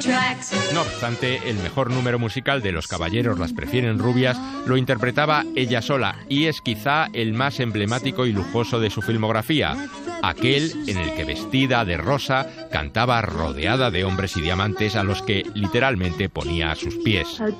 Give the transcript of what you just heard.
No obstante, el mejor número musical de Los caballeros las prefieren rubias lo interpretaba ella sola, y es quizá el más emblemático y lujoso de su filmografía, aquel en el que vestida de rosa cantaba rodeada de hombres y diamantes a los que literalmente ponía a sus pies.